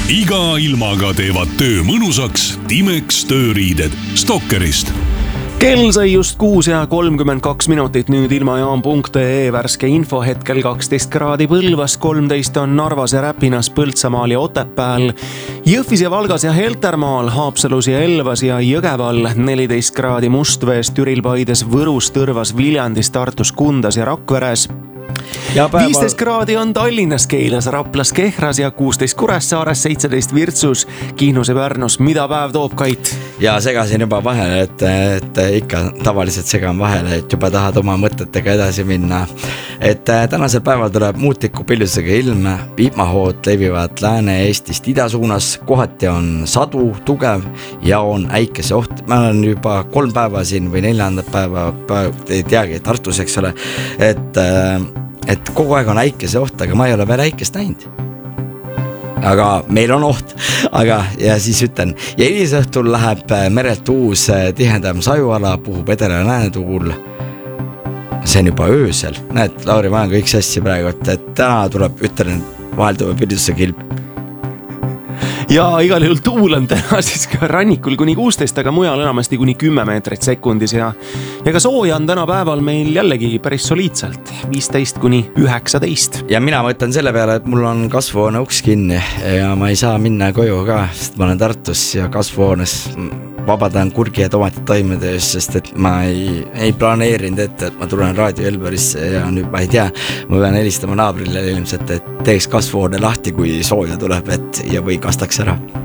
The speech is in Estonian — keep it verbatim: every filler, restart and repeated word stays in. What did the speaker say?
Iga ilmaga teevad töö mõnusaks Timex tööriided Stokkerist. Kell sai just kuus ja kolmkümmend kaks minutit, nüüd ilmajaam punkt ee värske info hetkel kaksteist kraadi Põlvas, kolmteist on Narvas ja Räpinas, Põltsamaal ja Otepääl, Jõhvis ja Valgas ja Heltermaal, Haapsalus ja Elvas ja Jõgeval, neliteist kraadi Mustvees, Türil, Paides, Võrus, Tõrvas, Viljandis, Tartus, Kundas ja Rakveres. Ja päeval... viisteist kraadi on Tallinnas, Keilas, Raplas, Kehras ja kuusteist Kuressaares, seitseteist Virtsus, Kihnus ja Pärnus. Mida päev toob, Kait? Ja segasin juba vahele, et, et ikka tavaliselt segan vahele, et juba tahad oma mõtetega edasi minna. Et tänasel päeval tuleb muutliku pillusega ilm, viimahood levivad Lääne-Eestist ida suunas, kohati on sadu tugev ja on äikese oht. Ma olen juba kolm päeva siin või neljandat päeva, päev, ei teagi, Tartus, eks ole, et et kogu aeg on äikese oht, aga ma ei ole veel äikest näinud. Aga meil on oht, aga ja siis ütlen, ja hilisõhtul läheb merelt uus tihendam sajuala, puhub edele läänetuul. See on juba öösel. Näed, Lauri, ma olen kõik sassi praegu, et täna tuleb, ütlen, vahel tuleb pilduse kilp. Ja igal juhul tuul on täna siis ka rannikul kuni kuusteist, aga mujal enamasti kuni kümme meetrit sekundis ja, ja ka sooja on täna päeval meil jällegi päris soliidselt, viisteist kuni üheksateist. Ja mina mõtlen selle peale, et mul on kasvuhoone uks kinni ja ma ei saa minna koju ka, sest ma olen Tartus ja kasvuhoones vabadan kurgi ja tomatit taimede eest, sest et ma ei, ei planeerinud ette, et ma tulen Raadio Elberisse ja nüüd ma ei tea, ma pean helistama naabrile ilmselt, et teeks kasvuhoone lahti, kui sooja tuleb, et ja või kastaks ära.